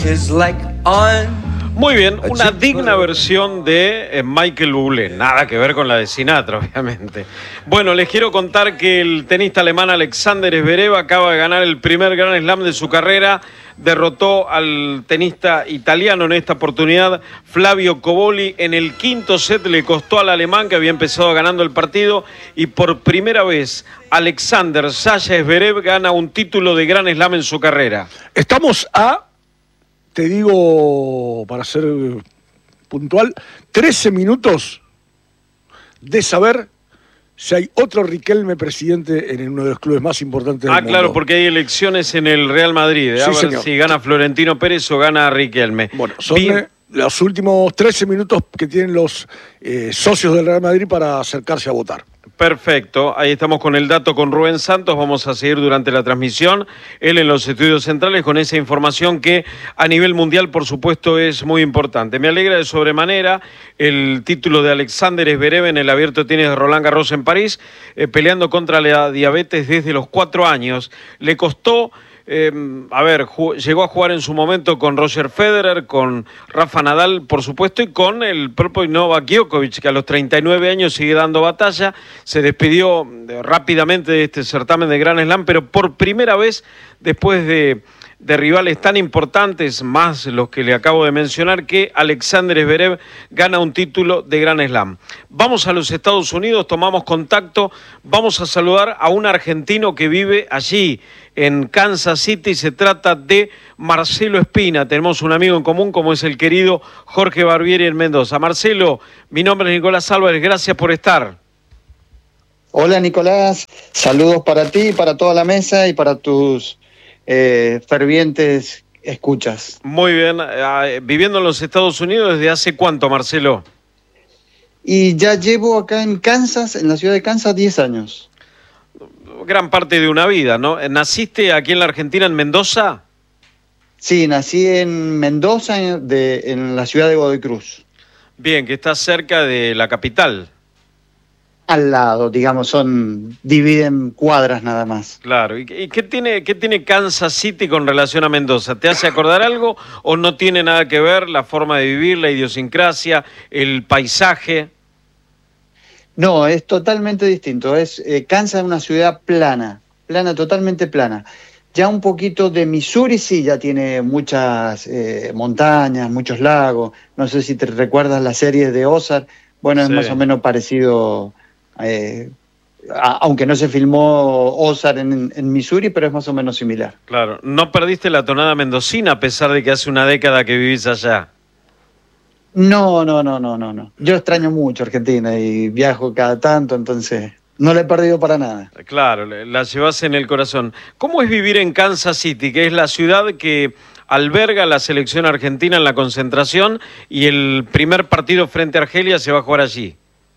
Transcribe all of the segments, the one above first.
is like on. Muy bien, una digna versión de Michael Bublé, nada que ver con la de Sinatra, obviamente. Bueno, les quiero contar que el tenista alemán Alexander Zverev acaba de ganar el primer Grand Slam de su carrera, derrotó al tenista italiano en esta oportunidad, Flavio Cobolli, en el quinto set. Le costó al alemán, que había empezado ganando el partido, y por primera vez Alexander Sasha Zverev gana un título de Grand Slam en su carrera. Estamos te digo, para ser puntual, 13 minutos de saber si hay otro Riquelme presidente en uno de los clubes más importantes del mundo. Claro, porque hay elecciones en el Real Madrid. A ver señor. Si gana Florentino Pérez o gana Riquelme. Bueno, son los últimos 13 minutos que tienen los socios del Real Madrid para acercarse a votar. Perfecto, ahí estamos con el dato con Rubén Santos, vamos a seguir durante la transmisión, él en los estudios centrales con esa información que a nivel mundial por supuesto es muy importante. Me alegra de sobremanera el título de Alexander Zverev en el Abierto de Tenis de Roland Garros en París, peleando contra la diabetes desde los 4 años. Le costó... llegó a jugar en su momento con Roger Federer, con Rafa Nadal, por supuesto, y con el propio Novak Djokovic, que a los 39 años sigue dando batalla. Se despidió rápidamente de este certamen de Grand Slam, pero por primera vez, después de rivales tan importantes, más los que le acabo de mencionar, que Alexander Zverev gana un título de Grand Slam. Vamos a los Estados Unidos, tomamos contacto, vamos a saludar a un argentino que vive allí, en Kansas City. Se trata de Marcelo Espina. Tenemos un amigo en común como es el querido Jorge Barbieri en Mendoza. Marcelo, mi nombre es Nicolás Álvarez, gracias por estar. Hola Nicolás, saludos para ti, para toda la mesa y para tus fervientes escuchas. Muy bien, viviendo en los Estados Unidos, ¿desde hace cuánto, Marcelo? Y ya llevo acá en Kansas, en la ciudad de Kansas, 10 años. Gran parte de una vida, ¿no? ¿Naciste aquí en la Argentina, en Mendoza? Sí, nací en Mendoza, en la ciudad de Godoy Cruz. Bien, que está cerca de la capital. Al lado, digamos, dividen cuadras nada más. Claro, ¿y qué tiene Kansas City con relación a Mendoza? ¿Te hace acordar algo o no tiene nada que ver la forma de vivir, la idiosincrasia, el paisaje? No, es totalmente distinto. Kansas es una ciudad plana, totalmente plana. Ya un poquito de Missouri sí, ya tiene muchas montañas, muchos lagos. No sé si te recuerdas la serie de Ozark. Bueno, es más o menos parecido, aunque no se filmó Ozark en Missouri, pero es más o menos similar. Claro, no perdiste la tonada mendocina a pesar de que hace una década que vivís allá. No. Yo extraño mucho Argentina y viajo cada tanto, entonces no la he perdido para nada. Claro, la llevas en el corazón. ¿Cómo es vivir en Kansas City, que es la ciudad que alberga la selección argentina en la concentración y el primer partido frente a Argelia se va a jugar allí?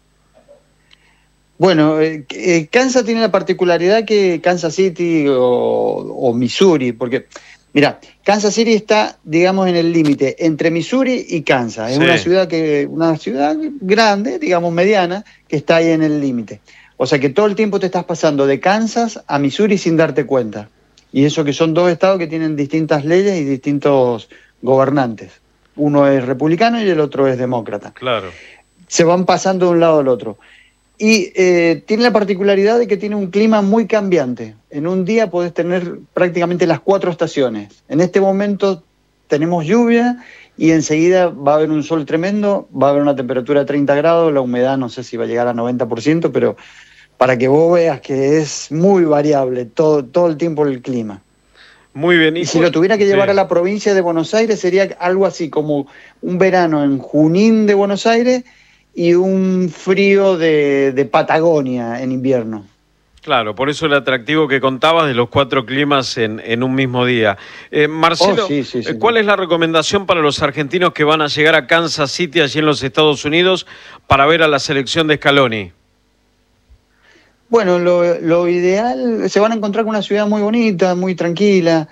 Bueno, Kansas tiene la particularidad que Kansas City o Missouri, porque... Mirá, Kansas City está, digamos, en el límite entre Missouri y Kansas. Es una ciudad grande, digamos, mediana, que está ahí en el límite. O sea que todo el tiempo te estás pasando de Kansas a Missouri sin darte cuenta. Y eso que son dos estados que tienen distintas leyes y distintos gobernantes. Uno es republicano y el otro es demócrata. Claro. Se van pasando de un lado al otro. Y tiene la particularidad de que tiene un clima muy cambiante. En un día podés tener prácticamente las 4 estaciones. En este momento tenemos lluvia y enseguida va a haber un sol tremendo, va a haber una temperatura de 30 grados, la humedad no sé si va a llegar a 90%, pero para que vos veas que es muy variable todo el tiempo el clima. Muy bien. Y si lo tuviera que llevar a la provincia de Buenos Aires sería algo así como un verano en Junín de Buenos Aires y un frío de Patagonia en invierno. Claro, por eso el atractivo que contabas de los 4 climas en un mismo día. Marcelo, sí. ¿Cuál es la recomendación para los argentinos que van a llegar a Kansas City, allí en los Estados Unidos, para ver a la selección de Scaloni? Bueno, lo ideal, se van a encontrar con una ciudad muy bonita, muy tranquila.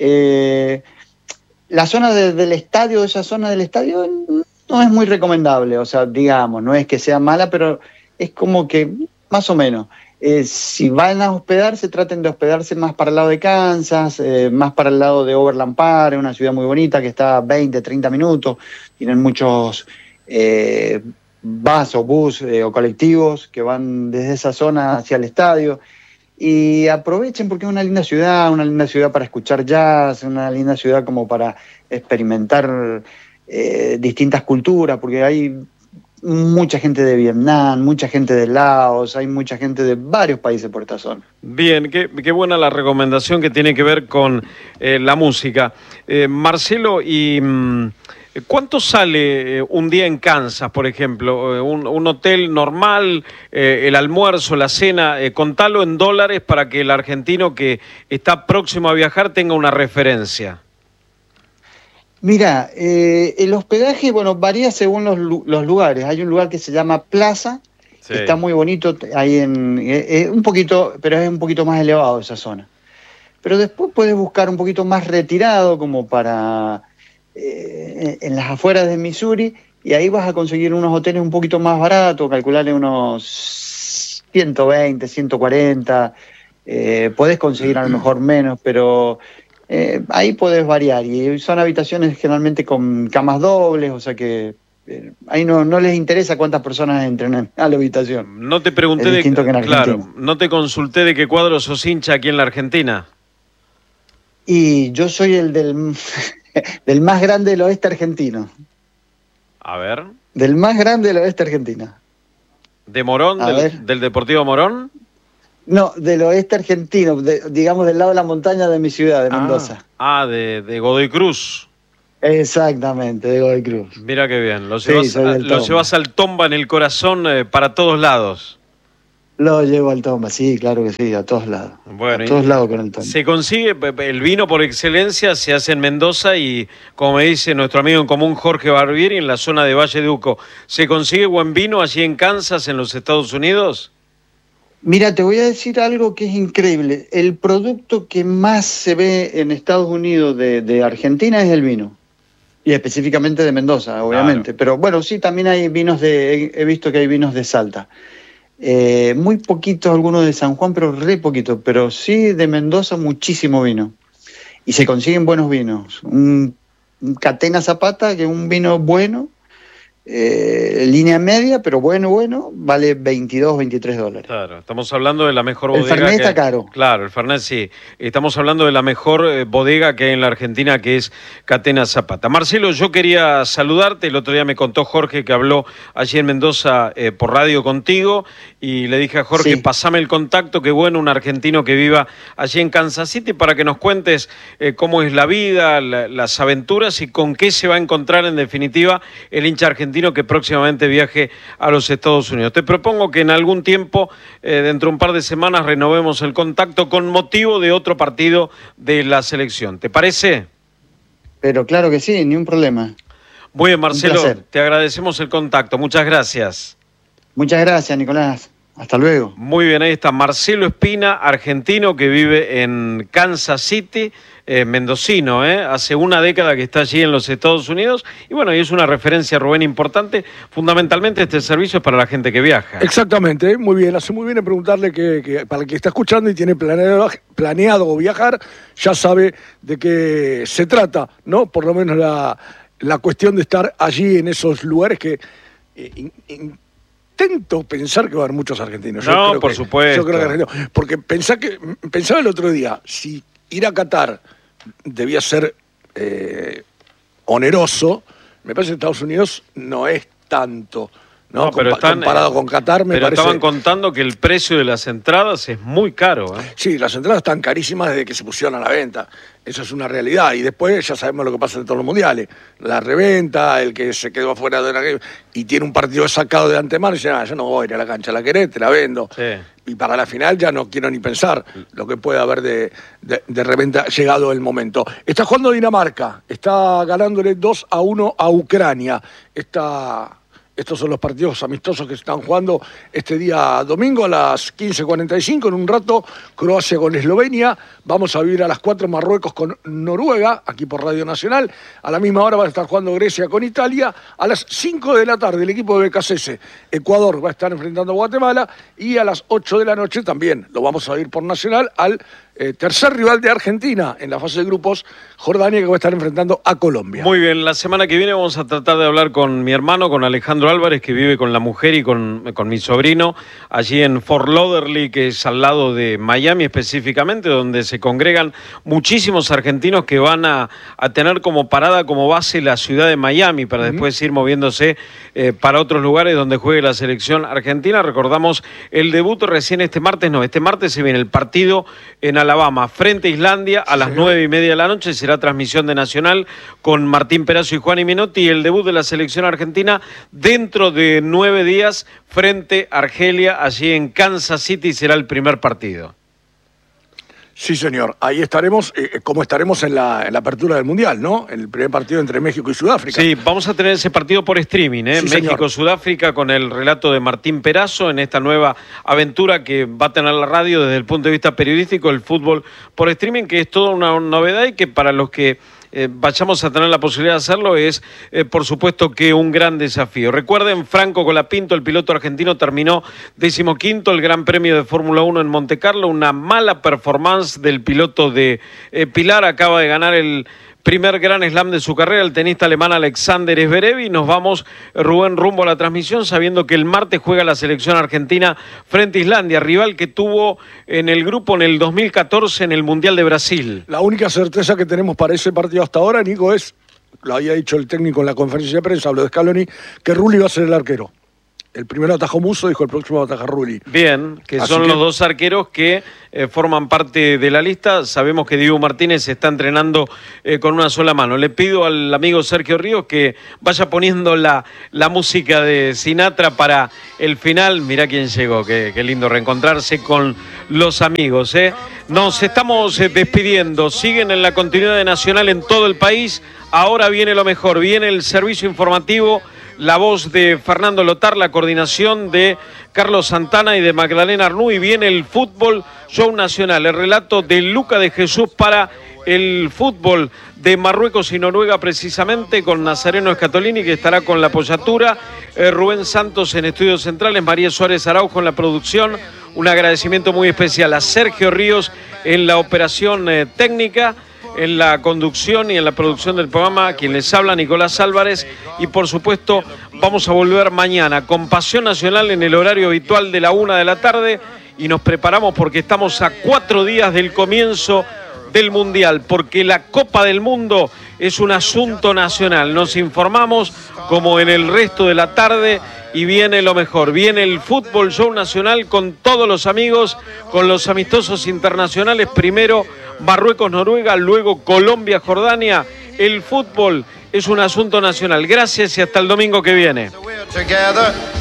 La zona del estadio, esa zona del estadio no es muy recomendable, o sea, digamos, no es que sea mala, pero es como que más o menos. si van a hospedarse, traten de hospedarse más para el lado de Kansas, más para el lado de Overland Park, una ciudad muy bonita que está a 20, 30 minutos. Tienen muchos bus o colectivos que van desde esa zona hacia el estadio. Y aprovechen porque es una linda ciudad para escuchar jazz, una linda ciudad como para experimentar distintas culturas, porque hay mucha gente de Vietnam, mucha gente de Laos, hay mucha gente de varios países por esta zona. Bien, qué buena la recomendación que tiene que ver con la música. Marcelo, ¿y cuánto sale un día en Kansas, por ejemplo? Un hotel normal, el almuerzo, la cena, contalo en dólares para que el argentino que está próximo a viajar tenga una referencia. Mira, el hospedaje, bueno, varía según los lugares. Hay un lugar que se llama Plaza, Sí. que está muy bonito, ahí un poquito, pero es un poquito más elevado esa zona. Pero después puedes buscar un poquito más retirado, como para en las afueras de Missouri, y ahí vas a conseguir unos hoteles un poquito más baratos, calcularle unos 120, 140, podés conseguir a lo mejor menos, pero ahí podés variar, y son habitaciones generalmente con camas dobles, o sea que ahí no les interesa cuántas personas entren a la habitación. No te pregunté es distinto que en Argentina. Claro, no te consulté de qué cuadro sos hincha aquí en la Argentina. Y yo soy el del más grande del oeste argentino. A ver. Del más grande del oeste argentino. ¿De Morón? ¿Del Deportivo Morón? No, del oeste argentino, digamos del lado de la montaña de mi ciudad, de Mendoza. De Godoy Cruz. Exactamente, de Godoy Cruz. Mira qué bien, lo llevas al Tomba en el corazón para todos lados. Lo llevo al Tomba, sí, claro que sí, a todos lados. Bueno, a todos lados con el Tomba. Se consigue, el vino por excelencia se hace en Mendoza y, como me dice nuestro amigo en común Jorge Barbieri, en la zona de Valle de Uco. ¿Se consigue buen vino allí en Kansas, en los Estados Unidos? Mira, te voy a decir algo que es increíble. El producto que más se ve en Estados Unidos de Argentina es el vino. Y específicamente de Mendoza, obviamente. Claro. Pero bueno, sí, también hay vinos he visto que hay vinos de Salta. Muy poquitos algunos de San Juan, pero re poquitos. Pero sí de Mendoza muchísimo vino. Y se consiguen buenos vinos. Un Catena Zapata, que es un vino bueno, línea media, pero bueno, vale $22, $23. Claro, estamos hablando de la mejor bodega. El Fernet está caro. Claro, el Fernet sí. Estamos hablando de la mejor bodega que hay en la Argentina, que es Catena Zapata. Marcelo, yo quería saludarte. El otro día me contó Jorge que habló allí en Mendoza por radio contigo y le dije a Jorge, pasame el contacto, qué bueno, un argentino que viva allí en Kansas City para que nos cuentes cómo es la vida, las aventuras y con qué se va a encontrar en definitiva el hincha argentino que próximamente viaje a los Estados Unidos. Te propongo que en algún tiempo, dentro de un par de semanas, renovemos el contacto con motivo de otro partido de la selección. ¿Te parece? Pero claro que sí, ni un problema. Muy bien, Marcelo, te agradecemos el contacto. Muchas gracias. Muchas gracias, Nicolás. Hasta luego. Muy bien, ahí está Marcelo Espina, argentino que vive en Kansas City, mendocino, hace una década que está allí en los Estados Unidos y bueno, y es una referencia, Rubén, importante. Fundamentalmente este servicio es para la gente que viaja. Exactamente, muy bien, hace muy bien en preguntarle que para el que está escuchando y tiene planeado viajar, ya sabe de qué se trata, ¿no? Por lo menos la cuestión de estar allí en esos lugares que... Intento pensar que va a haber muchos argentinos. No, por supuesto. Yo creo que porque pensaba el otro día, si ir a Qatar debía ser oneroso, me parece que Estados Unidos no es tanto. No, pero comparado con Qatar, me parece... estaban contando que el precio de las entradas es muy caro. Sí, las entradas están carísimas desde que se pusieron a la venta. Eso es una realidad. Y después ya sabemos lo que pasa en todos los mundiales. La reventa, el que se quedó afuera de la... y tiene un partido sacado de antemano y dice, yo no voy a ir a la cancha, la querés, te la vendo. Sí. Y para la final ya no quiero ni pensar lo que puede haber de reventa llegado el momento. Está jugando Dinamarca, está ganándole 2-1 a Ucrania. Estos son los partidos amistosos que se están jugando este día domingo a las 15:45. En un rato, Croacia con Eslovenia. Vamos a vivir a las 4 Marruecos con Noruega, aquí por Radio Nacional. A la misma hora va a estar jugando Grecia con Italia. A las 5 de la tarde, el equipo de BKSS, Ecuador, va a estar enfrentando a Guatemala. Y a las 8 de la noche también lo vamos a vivir por Nacional al tercer rival de Argentina en la fase de grupos, Jordania, que va a estar enfrentando a Colombia. Muy bien, la semana que viene vamos a tratar de hablar con mi hermano, con Alejandro Álvarez, que vive con la mujer y con mi sobrino, allí en Fort Lauderdale, que es al lado de Miami específicamente, donde se congregan muchísimos argentinos que van a tener como parada, como base, la ciudad de Miami, para después ir moviéndose para otros lugares donde juegue la selección argentina. Recordamos el debut recién este martes se viene el partido en Alabama, frente a Islandia, a las 9:30 de la noche, será transmisión de Nacional con Martín Perazo y Juan Menotti, y el debut de la selección argentina dentro de 9 días, frente a Argelia, allí en Kansas City, será el primer partido. Sí, señor. Ahí estaremos, como estaremos en la apertura del Mundial, ¿no? El primer partido entre México y Sudáfrica. Sí, vamos a tener ese partido por streaming, ¿eh? Sí, México-Sudáfrica, con el relato de Martín Perazo en esta nueva aventura que va a tener la radio desde el punto de vista periodístico, el fútbol por streaming, que es toda una novedad y que para los que vayamos a tener la posibilidad de hacerlo es, por supuesto, que un gran desafío. Recuerden, Franco Colapinto, el piloto argentino, terminó 15º el Gran Premio de Fórmula 1 en Montecarlo. Una mala performance del piloto de Pilar. Acaba de ganar el primer Grand Slam de su carrera, el tenista alemán Alexander Zverev. Y nos vamos, Rubén, rumbo a la transmisión, sabiendo que el martes juega la selección argentina frente a Islandia, rival que tuvo en el grupo en el 2014 en el Mundial de Brasil. La única certeza que tenemos para ese partido hasta ahora, Nico, es, lo había dicho el técnico en la conferencia de prensa, habló de Scaloni, que Rulli va a ser el arquero. El primero atajó Musso, dijo el próximo ataja Rulli. Bien, que así son los dos arqueros que forman parte de la lista. Sabemos que Diego Martínez está entrenando con una sola mano. Le pido al amigo Sergio Ríos que vaya poniendo la música de Sinatra para el final. Mirá quién llegó, qué lindo reencontrarse con los amigos, ¿eh? Nos estamos despidiendo. Siguen en la continuidad de Nacional en todo el país. Ahora viene lo mejor, viene el servicio informativo. La voz de Fernando Lotar, la coordinación de Carlos Santana y de Magdalena Arnú, y viene el Fútbol Show Nacional, el relato de Luca de Jesús para el fútbol de Marruecos y Noruega, precisamente con Nazareno Escatolini, que estará con la apoyatura, Rubén Santos en Estudios Centrales, María Suárez Araujo en la producción. Un agradecimiento muy especial a Sergio Ríos en la operación técnica, en la conducción y en la producción del programa, quien les habla, Nicolás Álvarez, y por supuesto vamos a volver mañana con Pasión Nacional en el horario habitual de la 1 de la tarde, y nos preparamos porque estamos a 4 días del comienzo del Mundial, porque la Copa del Mundo es un asunto nacional. Nos informamos como en el resto de la tarde y viene lo mejor, viene el Fútbol Show Nacional con todos los amigos, con los amistosos internacionales, primero Marruecos-Noruega, luego Colombia-Jordania. El fútbol es un asunto nacional. Gracias y hasta el domingo que viene.